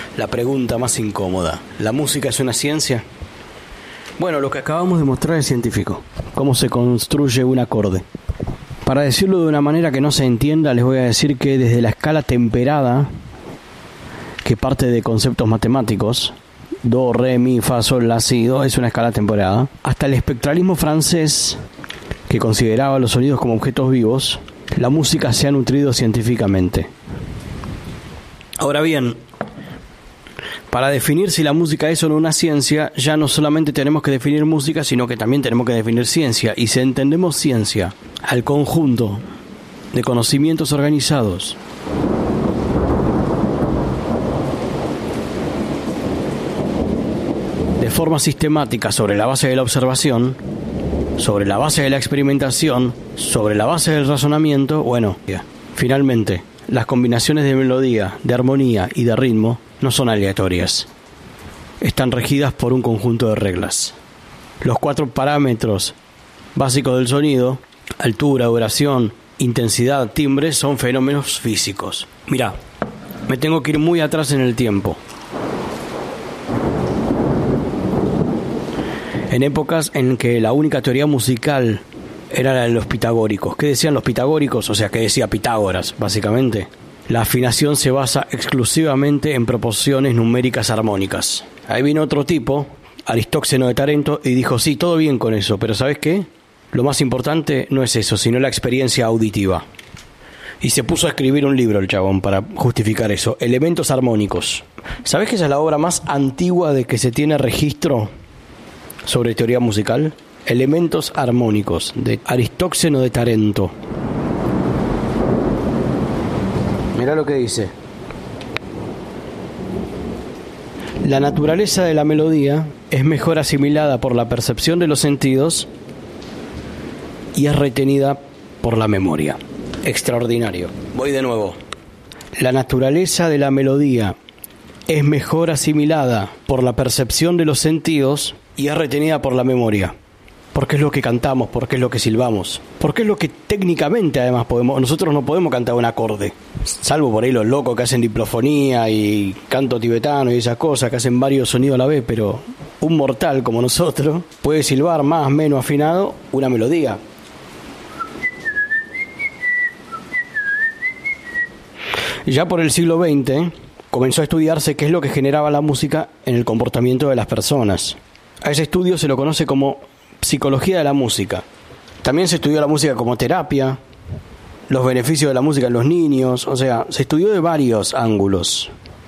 La pregunta más incómoda: ¿la música es una ciencia? Bueno, lo que acabamos de mostrar es científico. Cómo se construye un acorde. Para decirlo de una manera que no se entienda, les voy a decir que desde la escala temperada, que parte de conceptos matemáticos, do, re, mi, fa, sol, la, si, do, es una escala temperada, hasta el espectralismo francés, que consideraba los sonidos como objetos vivos, la música se ha nutrido científicamente. Ahora bien, para definir si la música es o no una ciencia, ya no solamente tenemos que definir música, sino que también tenemos que definir ciencia. Y si entendemos ciencia al conjunto de conocimientos organizados de forma sistemática sobre la base de la observación, sobre la base de la experimentación, sobre la base del razonamiento, bueno, finalmente, las combinaciones de melodía, de armonía y de ritmo no son aleatorias. Están regidas por un conjunto de reglas. Los 4 parámetros básicos del sonido, altura, duración, intensidad, timbre, son fenómenos físicos. Mirá, me tengo que ir muy atrás en el tiempo. En épocas en que la única teoría musical era la de los pitagóricos. ¿Qué decían los pitagóricos? O sea, ¿qué decía Pitágoras, básicamente? La afinación se basa exclusivamente en proporciones numéricas armónicas. Ahí vino otro tipo, Aristóxeno de Tarento, y dijo, sí, todo bien con eso, pero ¿sabes qué? Lo más importante no es eso, sino la experiencia auditiva. Y se puso a escribir un libro el chabón para justificar eso, Elementos armónicos. ¿Sabes que esa es la obra más antigua de que se tiene registro sobre teoría musical? Elementos armónicos, de Aristóxeno de Tarento. Mirá lo que dice. La naturaleza de la melodía es mejor asimilada por la percepción de los sentidos y es retenida por la memoria. Extraordinario. Voy de nuevo. La naturaleza de la melodía es mejor asimilada por la percepción de los sentidos y es retenida por la memoria. Porque es lo que cantamos, porque es lo que silbamos, porque es lo que técnicamente además podemos. Nosotros no podemos cantar un acorde, salvo por ahí los locos que hacen diplofonía y canto tibetano y esas cosas, que hacen varios sonidos a la vez, pero un mortal como nosotros puede silbar más o menos afinado una melodía. Ya por el siglo XX comenzó a estudiarse qué es lo que generaba la música en el comportamiento de las personas. A ese estudio se lo conoce como psicología de la música. También se estudió la música como terapia, los beneficios de la música en los niños, o sea, se estudió de varios ángulos.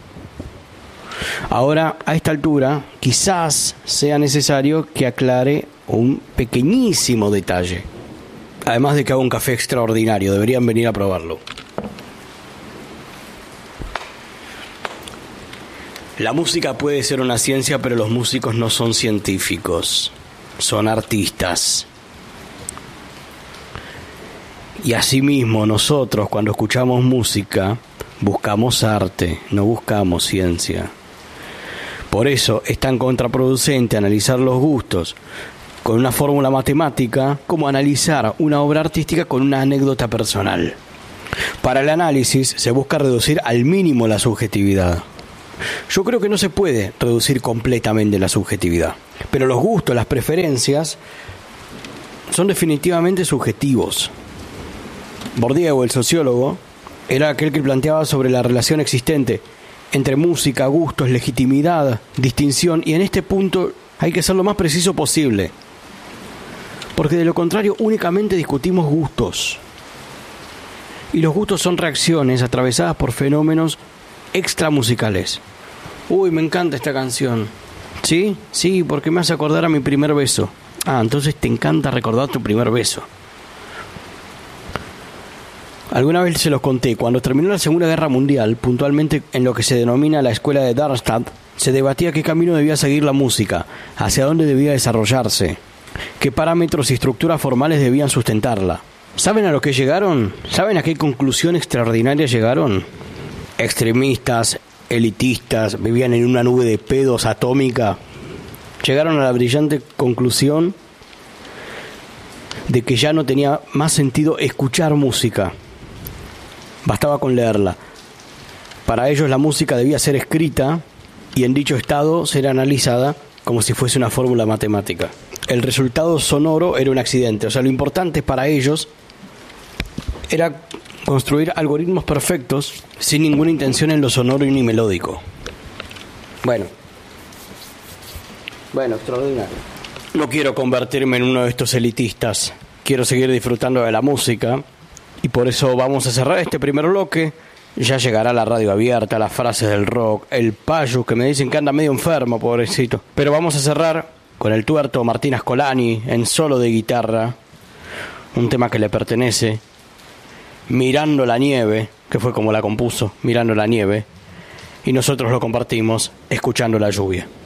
Ahora, a esta altura, quizás sea necesario que aclare un pequeñísimo detalle. Además de que hago un café extraordinario, deberían venir a probarlo. La música puede ser una ciencia, pero los músicos no son científicos. Son artistas. Y asimismo nosotros cuando escuchamos música buscamos arte, no buscamos ciencia. Por eso es tan contraproducente analizar los gustos con una fórmula matemática como analizar una obra artística con una anécdota personal. Para el análisis se busca reducir al mínimo la subjetividad. Yo creo que no se puede reducir completamente la subjetividad, pero los gustos, las preferencias son definitivamente subjetivos. Bourdieu, el sociólogo, era aquel que planteaba sobre la relación existente entre música, gustos, legitimidad, distinción, y en este punto hay que ser lo más preciso posible, porque de lo contrario únicamente discutimos gustos. Y los gustos son reacciones atravesadas por fenómenos extramusicales. Uy, me encanta esta canción. ¿Sí? Sí, porque me hace acordar a mi primer beso. Ah, entonces te encanta recordar tu primer beso. Alguna vez se los conté, cuando terminó la Segunda Guerra Mundial, puntualmente en lo que se denomina la escuela de Darmstadt, se debatía qué camino debía seguir la música, hacia dónde debía desarrollarse, qué parámetros y estructuras formales debían sustentarla. ¿Saben a lo que llegaron? ¿Saben a qué conclusión extraordinaria llegaron? Extremistas, elitistas, vivían en una nube de pedos atómica. Llegaron a la brillante conclusión de que ya no tenía más sentido escuchar música. Bastaba con leerla. Para ellos la música debía ser escrita y en dicho estado ser analizada como si fuese una fórmula matemática. El resultado sonoro era un accidente, o sea, lo importante para ellos era construir algoritmos perfectos sin ninguna intención en lo sonoro ni melódico. Bueno, extraordinario. No quiero convertirme en uno de estos elitistas, quiero seguir disfrutando de la música y por eso vamos a cerrar este primer bloque. Ya llegará la radio abierta, las frases del rock, el payu que me dicen que anda medio enfermo, pobrecito. Pero vamos a cerrar con el tuerto Martín Ascolani en solo de guitarra, un tema que le pertenece, Mirando la nieve, que fue como la compuso, Mirando la nieve, y nosotros lo compartimos escuchando la lluvia.